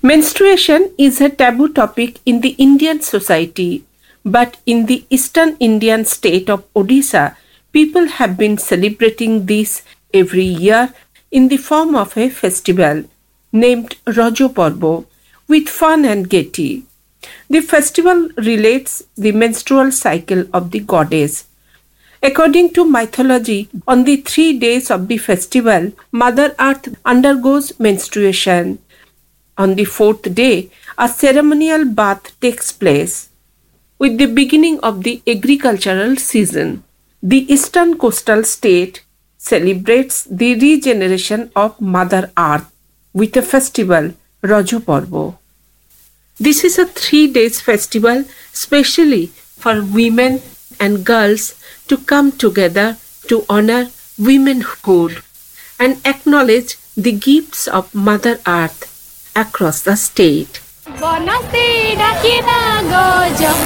Menstruation is a taboo topic in the Indian society, but in the eastern Indian state of Odisha, people have been celebrating this every year in the form of a festival named Rajo Parbo with fun and gaiety. The festival relates the menstrual cycle of the goddess. According to mythology, on the 3 days of the festival, Mother Earth undergoes menstruation. On the fourth day, a ceremonial bath takes place. With the beginning of the agricultural season, the eastern coastal state celebrates the regeneration of Mother Earth with a festival, Rajo Parbo. This is a 3 days festival specially for women and girls to come together to honor womanhood and acknowledge the gifts of Mother Earth across the state.